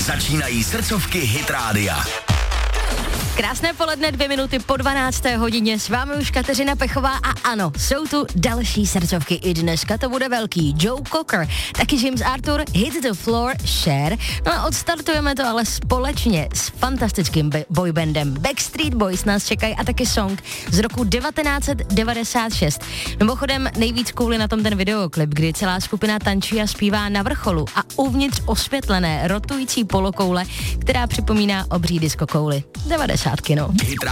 Začínají srdcovky Hit Rádia. Krásné poledne, 2 minuty po 12. hodině, s vámi už Kateřina Pechová a ano, jsou tu další srdcovky, i dneska to bude velký. Joe Cocker, taky James Arthur, Hit the Floor, Cher. No a odstartujeme to ale společně s fantastickým boybandem Backstreet Boys nás čekají a taky song z roku 1996. Mimochodem nejvíc cool na tom ten videoklip, kdy celá skupina tančí a zpívá na vrcholu a uvnitř osvětlené rotující polokoule, která připomíná obří diskokouli. 90, no. Hit